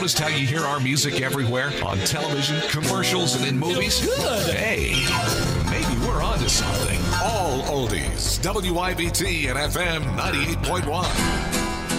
Noticed how you hear our music everywhere? On television, commercials, and in movies? Good. Hey, maybe we're onto something. All oldies. WIBT and FM 98.1.